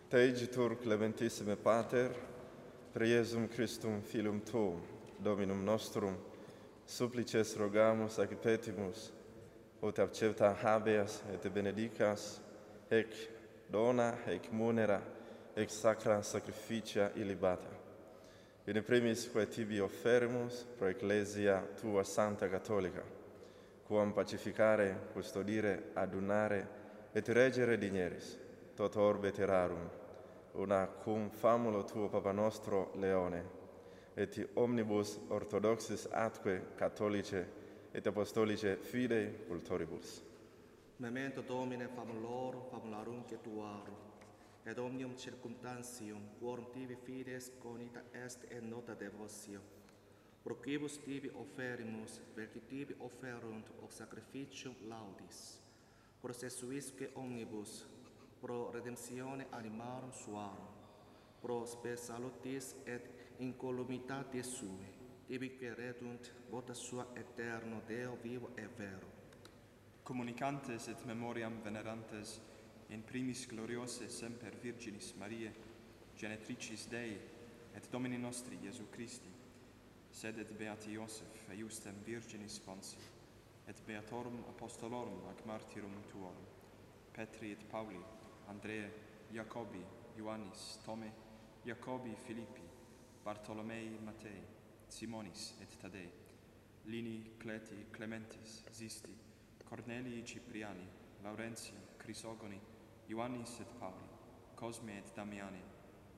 Te igitur clementissime Pater, per Iesum Christum Filium Tuum, Dominum nostrum, supplices rogamus ac petimus, ut accepta habeas et benedicas, hec dona, hec munera, hec sacra sacrificia illibata. In primis quae tibi offerimus pro Ecclesia tua Santa Catholica, quam pacificare, custodire, adunare, et regere digneris, toto orbe terrarum, una cum famulo tuo Papa nostro Leone, et omnibus orthodoxis atque catholice et apostolice fidei cultoribus. Memento Domine famulorum, famularumque tuarum, et omnium circumstantium, quorum tibi fides conita est et nota devotio. Pro quibus tibi offerimus, velci tibi offerunt hoc sacrificium laudis, processuisque omnibus, pro redemptione animarum suarum, pro spe salutis et incolumitatis sui, tibi queretunt vota sua eterno Deo vivo e vero. Communicantes et memoriam venerantes in primis gloriose semper Virginis Mariae, genetricis Dei, et Domini nostri Iesu Christi, sed et beati Iosef, eiustem Virginis Ponsi, et beatorum apostolorum ac martyrum tuorum, Petri et Pauli, Andreae, Jacobi, Ioannis, Tome, Jacobi, Filippi, Bartolomei, Matei, Simonis et Tadei, Lini, Cleti, Clementis, Zisti, Cornelii, Cipriani, Laurentia, Crisogoni, Ioannis et Pauli, Cosme et Damiani,